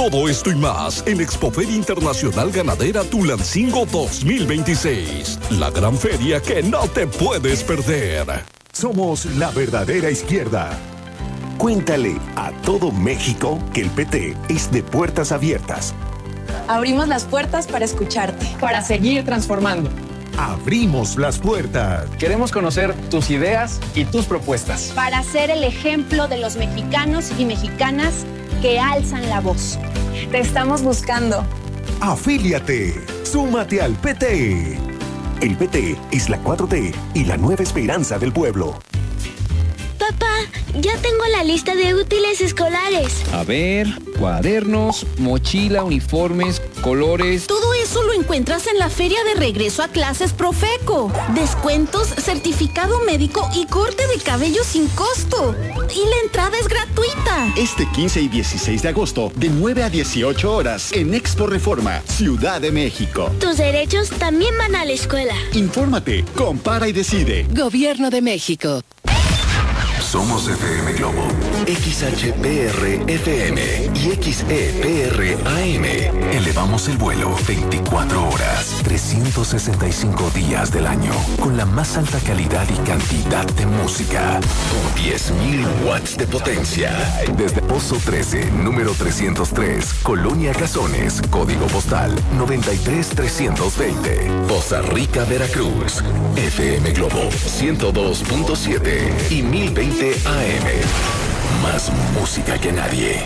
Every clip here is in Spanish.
Todo esto y más en Expoferia Internacional Ganadera Tulancingo 2026. La gran feria que no te puedes perder. Somos la verdadera izquierda. Cuéntale a todo México que el PT es de puertas abiertas. Abrimos las puertas para escucharte. Para seguir transformando. Abrimos las puertas. Queremos conocer tus ideas y tus propuestas. Para ser el ejemplo de los mexicanos y mexicanas que alzan la voz. Te estamos buscando. Afíliate. Súmate al PT. El PT es la 4T y la nueva esperanza del pueblo. Papá, ya tengo la lista de útiles escolares. A ver, cuadernos, mochila, uniformes, colores. Todo eso lo encuentras en la Feria de Regreso a Clases Profeco. Descuentos, certificado médico y corte de cabello sin costo. Y la entrada es gratuita. Este 15 y 16 de agosto, de 9 a 18 horas, en Expo Reforma, Ciudad de México. Tus derechos también van a la escuela. Infórmate, compara y decide. Gobierno de México. Somos FM Globo, XHPR FM y XEPR AM. Elevamos el vuelo 24 horas, 365 días del año, con la más alta calidad y cantidad de música. 10.000 watts de potencia. Desde Pozo 13, número 303, Colonia Cazones, código postal 93320. Poza Rica, Veracruz. FM Globo 102.7 y 1020 AM. Más música que nadie.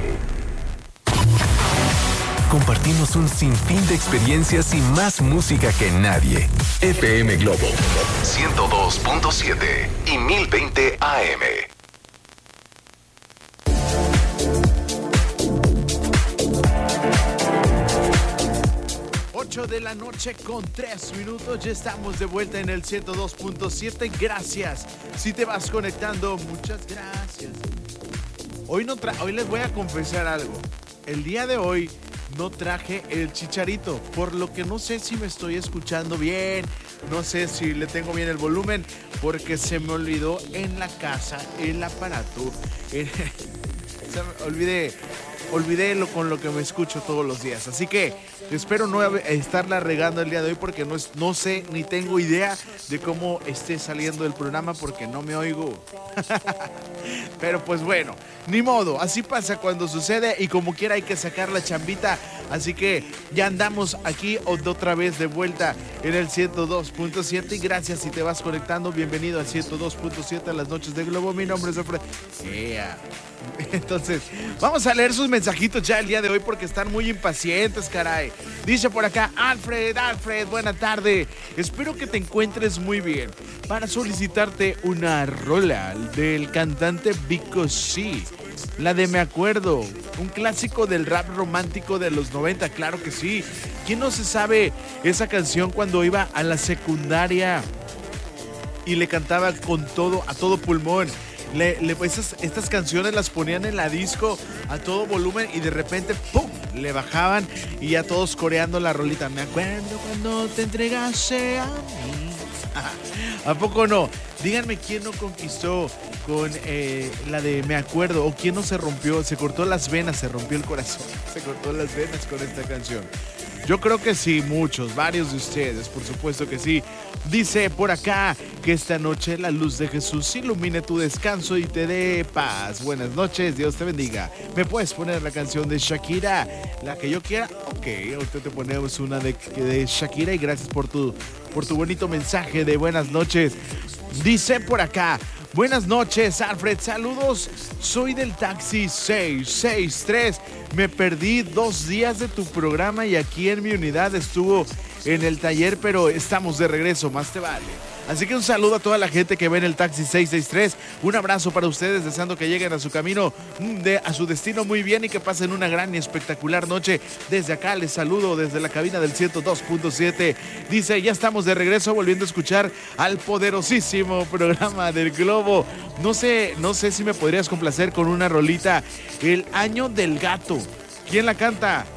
Compartimos un sinfín de experiencias y más música que nadie. FM Globo 102.7 y 1020 AM. 8 de la noche con 3 minutos, ya estamos de vuelta en el 102.7. Gracias. Si te vas conectando, muchas gracias. Hoy les voy a confesar algo. El día de hoy no traje el chicharito, por lo que no sé si me estoy escuchando bien, no sé si le tengo bien el volumen, porque se me olvidó en la casa el aparato. Olvidé con lo que me escucho todos los días. Así que espero no estarla regando el día de hoy, porque no sé ni tengo idea de cómo esté saliendo el programa, porque no me oigo. Pero pues bueno, ni modo, así pasa cuando sucede, y como quiera hay que sacar la chambita. Así que ya andamos aquí otra vez de vuelta en el 102.7. Y gracias si te vas conectando, bienvenido al 102.7 a las noches de Globo. Mi nombre es Alfred. Entonces, vamos a leer sus mensajitos ya el día de hoy, porque están muy impacientes, caray. Dice por acá, Alfred, buena tarde. Espero que te encuentres muy bien. Para solicitarte una rola del cantante Vico C, la de Me Acuerdo, un clásico del rap romántico de los 90, claro que sí. ¿Quién no se sabe esa canción cuando iba a la secundaria y le cantaba con todo, a todo pulmón? Estas canciones las ponían en la disco a todo volumen y de repente ¡pum!, le bajaban y ya todos coreando la rolita. Me acuerdo cuando te entregaste a mí. ¿A poco no? Díganme quién no conquistó con la de Me Acuerdo, o quién no se rompió, se cortó las venas, se rompió el corazón, se cortó las venas con esta canción. Yo creo que sí, muchos, varios de ustedes, por supuesto que sí. Dice por acá que esta noche la luz de Jesús ilumine tu descanso y te dé paz. Buenas noches, Dios te bendiga. ¿Me puedes poner la canción de Shakira? La que yo quiera. Ok, ahorita te ponemos una de Shakira, y gracias por tu bonito mensaje de buenas noches. Dice por acá, buenas noches, Alfred, saludos, soy del taxi 663, me perdí 2 días de tu programa y aquí en mi unidad estuvo en el taller, pero estamos de regreso, más te vale. Así que un saludo a toda la gente que ve en el taxi 663, un abrazo para ustedes, deseando que lleguen a su camino, a su destino muy bien, y que pasen una gran y espectacular noche. Desde acá les saludo desde la cabina del 102.7. Dice, ya estamos de regreso, volviendo a escuchar al poderosísimo programa del Globo. No sé si me podrías complacer con una rolita, El Año del Gato. ¿Quién la canta?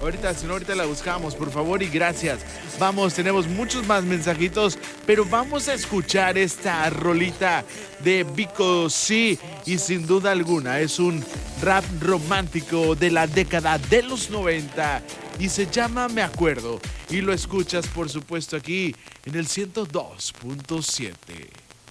Ahorita la buscamos, por favor, y gracias. Vamos, tenemos muchos más mensajitos, pero vamos a escuchar esta rolita de Vico C, y sin duda alguna es un rap romántico de la década de los 90 y se llama Me Acuerdo, y lo escuchas por supuesto aquí en el 102.7.